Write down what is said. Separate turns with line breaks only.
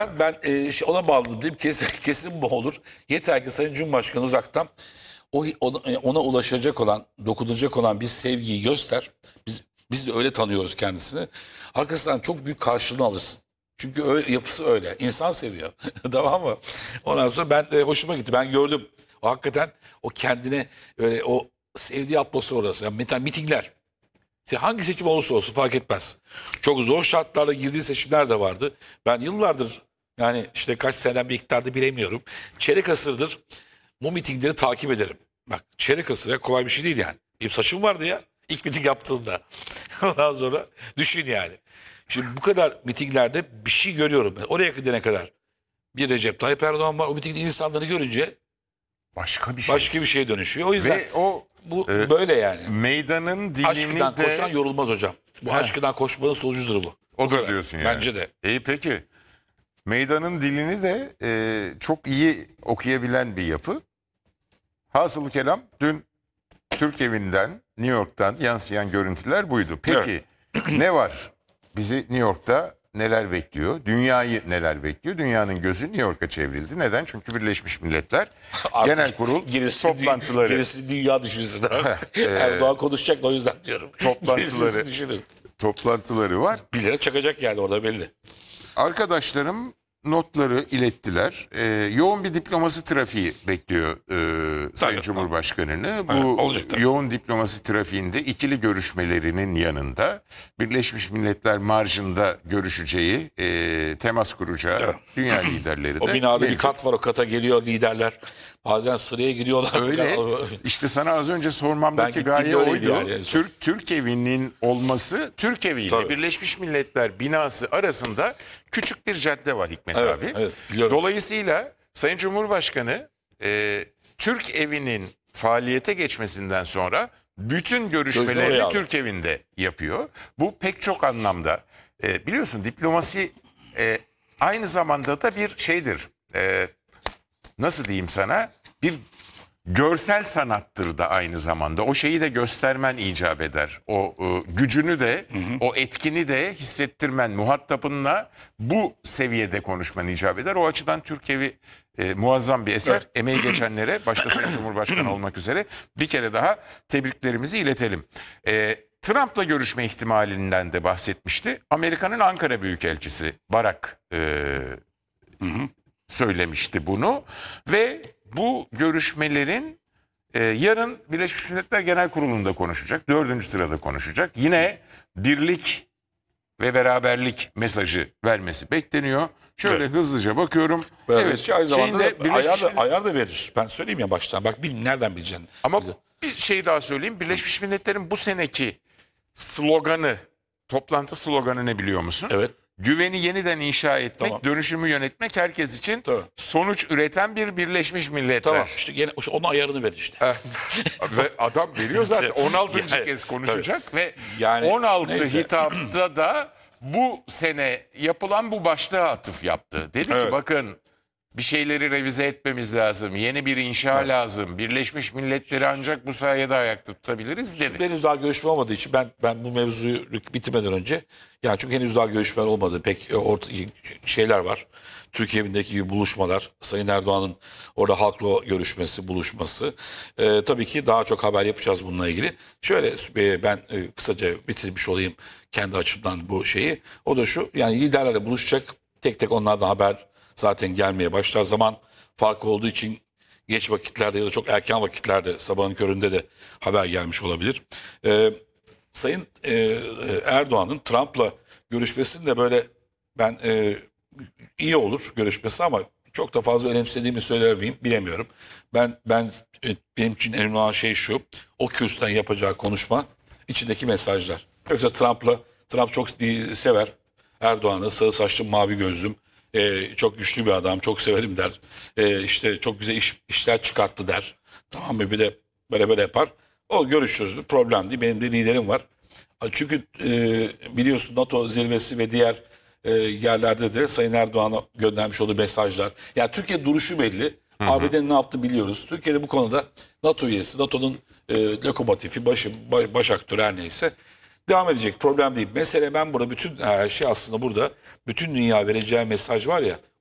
Ben ona bağladım diyeyim kesin bu olur. Yeter ki Sayın Cumhurbaşkanı uzaktan ona ulaşacak olan, dokunacak olan bir sevgiyi göster. Biz de öyle tanıyoruz kendisini. Arkasından çok büyük karşılığını alırsın. Çünkü öyle, yapısı öyle. İnsan seviyor. Tamam mı? Ondan sonra ben de hoşuma gitti. Ben gördüm. O hakikaten o kendine öyle o sevdiği atmosfer orası. Yani mesela mitingler. Hangi seçim olursa olsun fark etmez. Çok zor şartlarla girdiği seçimler de vardı. Ben yıllardır yani işte kaç seneden bir iktidarda bilemiyorum. Çeyrek asırdır bu mitingleri takip ederim. Bak çeyrek asır ya kolay bir şey değil yani. Benim saçım vardı ya ilk miting yaptığında. Ondan sonra düşün yani. Şimdi bu kadar mitinglerde bir şey görüyorum. Oraya gidene kadar bir Recep Tayyip Erdoğan var. O mitingde insanları görünce
Başka bir şey.
başka bir şeye dönüşüyor. O yüzden
Ve o
bu böyle yani.
meydanın dilini
Aşkından
de...
koşan yorulmaz hocam. Bu aşkından koşmanın sonucudur bu.
O da diyorsun yani.
Bence de.
İyi peki. Meydanın dilini de çok iyi okuyabilen bir yapı. Hasılı kelam dün Türk Evi'nden, New York'tan yansıyan görüntüler buydu. Peki ne var? Bizi New York'ta neler bekliyor? Dünyayı neler bekliyor? Dünyanın gözü New York'a çevrildi. Neden? Çünkü Birleşmiş Milletler
Artık
Genel Kurul
gerisi,
toplantıları.
Gerisi dünya düşünsün. Erdoğan konuşacak da o yüzden diyorum.
Toplantıları.
Gerisini düşünün.
Toplantıları var.
Bir lira çakacak yani orada belli.
Arkadaşlarım notları ilettiler. Yoğun bir diplomasi trafiği bekliyor Sayın
Tabii.
Cumhurbaşkanı'nı. Bu
olacak tabii.
yoğun diplomasi trafiğinde ikili görüşmelerinin yanında Birleşmiş Milletler marjında görüşeceği, temas kuracağı
Evet.
dünya liderleri de.
O binada bir
mevcut.
kat var, o kata geliyor liderler. Bazen sıraya giriyorlar.
Öyle. İşte sana az önce
Ben
sormamdaki
gittiğimde
gaye
öyleydi
oydu.
yani en son.
Türk Evi'nin olması, Türk Evi ile
Tabii.
Birleşmiş Milletler binası arasında küçük bir cadde var Hikmet
Evet,
abi.
evet, biliyorum.
Dolayısıyla Sayın Cumhurbaşkanı Türk Evi'nin faaliyete geçmesinden sonra bütün
Görüşme oraya
görüşmelerini
aldı.
Türk Evi'nde yapıyor. Bu pek çok anlamda biliyorsun diplomasi aynı zamanda da bir şeydir. Nasıl diyeyim sana? Bir görsel sanattır da aynı zamanda. O şeyi de göstermen icap eder. O gücünü de, o etkini de hissettirmen, muhatabınla bu seviyede konuşman icap eder. O açıdan Türk Evi muazzam bir eser.
Evet.
Emeği geçenlere, başta Sayın Cumhurbaşkanı olmak üzere bir kere daha tebriklerimizi iletelim. Trump'la görüşme ihtimalinden de bahsetmişti. Amerika'nın Ankara Büyükelçisi Barak söylemişti bunu ve bu görüşmelerin yarın Birleşmiş Milletler Genel Kurulu'nda konuşacak. 4. sırada konuşacak. Yine birlik ve beraberlik mesajı vermesi bekleniyor. Şöyle
Evet.
hızlıca bakıyorum.
Evet, aynı zamanda
şeyinde
da
Birleşmiş
ayar da verir. Ben söyleyeyim ya baştan. Bak nereden bileceksin?
Ama bir şey daha söyleyeyim. Birleşmiş Milletler'in bu seneki sloganı, toplantı sloganı ne biliyor musun?
Evet.
Güveni yeniden inşa etmek,
Tamam.
dönüşümü yönetmek herkes için
Tabii.
sonuç üreten bir Birleşmiş Milletler.
Tamam işte gene onun ayarını verir işte.
Ve adam veriyor zaten 16.
Yani,
kez konuşacak ve
Yani,
16
neyse.
hitapta da bu sene yapılan bu başlığa atıf yaptı. Dedi ki
Evet.
bakın bir şeyleri revize etmemiz lazım. Yeni bir inşa lazım. Birleşmiş Milletleri ancak bu sayede ayakta tutabiliriz dedi.
Henüz daha görüşme olmadığı için ben bu mevzuyu bitirmeden önce yani çünkü henüz daha görüşmeler olmadı. Pek şeyler var. Türkiye'deki gibi buluşmalar. Sayın Erdoğan'ın orada halkla görüşmesi, buluşması. Tabii ki daha çok haber yapacağız bununla ilgili. Şöyle ben kısaca bitirmiş olayım kendi açımdan bu şeyi. O da şu yani liderlerle buluşacak. Tek tek onlardan haber zaten gelmeye başlar. Zaman farkı olduğu için geç vakitlerde ya da çok erken vakitlerde sabahın köründe de haber gelmiş olabilir. Sayın Erdoğan'ın Trump'la görüşmesini de böyle ben iyi olur görüşmesi ama çok da fazla önemsediğimi söyler miyim bilemiyorum. Benim için önemli olan şey şu. O kürsüden yapacağı konuşma içindeki mesajlar. Yoksa Trump çok sever Erdoğan'ı, sarı saçlı mavi gözlüm. Çok güçlü bir adam, çok severim der. İşte çok güzel işler çıkarttı der. Tamam mı? Bir de böyle yapar. O görüşürüz. Bir problem değil. Benim de liderim var. Çünkü biliyorsun NATO zirvesi ve diğer yerlerde de Sayın Erdoğan'a göndermiş olduğu mesajlar. Yani Türkiye duruşu belli. ABD'nin ne yaptığını biliyoruz. Türkiye'de bu konuda NATO üyesi, NATO'nun lokomotifi, baş aktörü her neyse. Devam edecek, problem değil. Mesele ben burada bütün şey aslında burada bütün dünya vereceği mesaj var ya,